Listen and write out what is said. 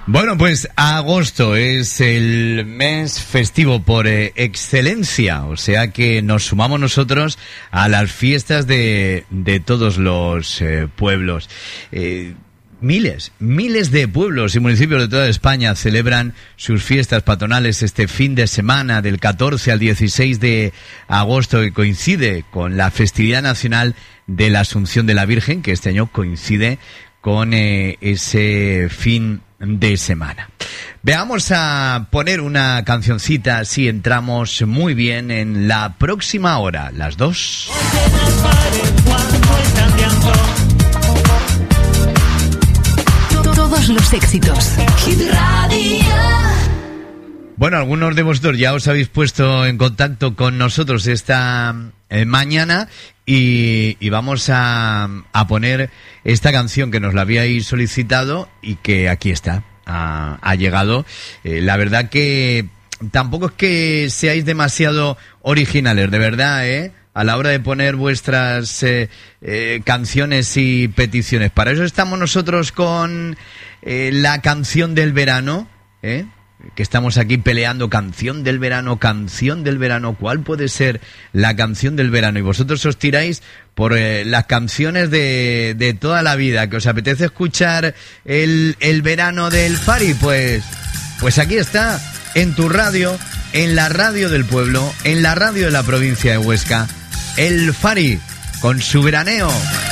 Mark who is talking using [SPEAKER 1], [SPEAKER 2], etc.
[SPEAKER 1] Bueno, pues agosto es el mes festivo por excelencia, o sea que nos sumamos nosotros a las fiestas de todos los pueblos. Miles de pueblos y municipios de toda España celebran sus fiestas patronales este fin de semana del 14 al 16 de agosto, que coincide con la festividad nacional de la Asunción de la Virgen, que este año coincide con ese fin de semana. Vamos a poner una cancioncita, así entramos muy bien en la próxima hora, las 2.
[SPEAKER 2] Todos los éxitos. Hit Radio.
[SPEAKER 1] Bueno, algunos de vosotros ya os habéis puesto en contacto con nosotros esta mañana y vamos a poner esta canción que nos la habíais solicitado y que aquí está, ha llegado. La verdad que tampoco es que seáis demasiado originales, de verdad, a la hora de poner vuestras canciones y peticiones. Para eso estamos nosotros con la canción del verano, que estamos aquí peleando canción del verano, ¿cuál puede ser la canción del verano? Y vosotros os tiráis por las canciones de toda la vida, que os apetece escuchar el verano del Fari, pues aquí está, en tu radio, en la radio del pueblo, en la radio de la provincia de Huesca, el Fari, con su veraneo.